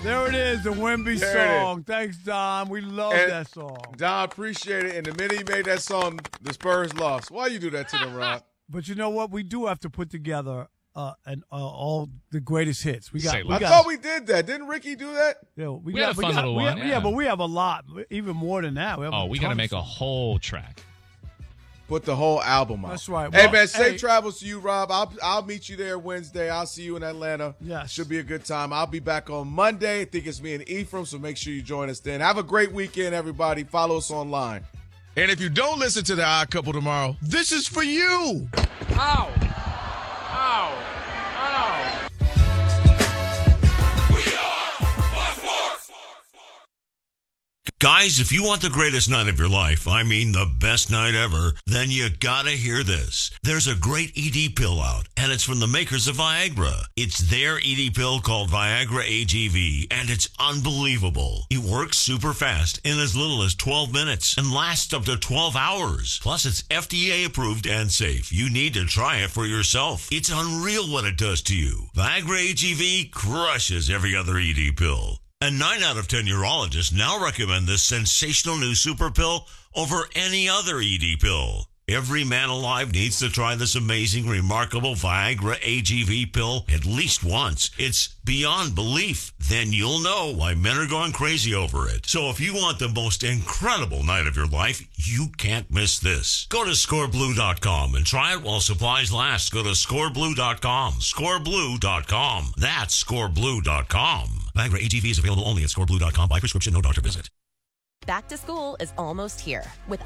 There it is, the Wemby There it song. Thanks, Don. We love that song. Don, appreciate it. And the minute he made that song, the Spurs lost. Why you do that to them, Rob? But you know what? We do have to put together all the greatest hits. I thought we did that. Didn't Ricky do that? Yeah, we had a fun little one. Yeah, but we have a lot, even more than that. We got to make a whole track. Put the whole album out. That's right. Hey, Well, man, safe travels to you, Rob. I'll meet you there Wednesday. I'll see you in Atlanta. Yes. Should be a good time. I'll be back on Monday. I think it's me and Ephraim, so make sure you join us then. Have a great weekend, everybody. Follow us online. And if you don't listen to The Odd Couple tomorrow, this is for you. Ow. Ow. Ow. Guys, if you want the greatest night of your life, I mean the best night ever, then you gotta hear this. There's a great ED pill out, and it's from the makers of Viagra. It's their ED pill called Viagra AGV, and it's unbelievable. It works super fast in as little as 12 minutes and lasts up to 12 hours. Plus, it's FDA approved and safe. You need to try it for yourself. It's unreal what it does to you. Viagra AGV crushes every other ED pill. And 9 out of 10 urologists now recommend this sensational new super pill over any other ED pill. Every man alive needs to try this amazing, remarkable Viagra AGV pill at least once. It's beyond belief. Then you'll know why men are going crazy over it. So if you want the most incredible night of your life, you can't miss this. Go to scoreblue.com and try it while supplies last. Go to scoreblue.com. Scoreblue.com. That's scoreblue.com. Viagra AGV is available only at scoreblue.com by prescription, no doctor visit. Back to school is almost here. With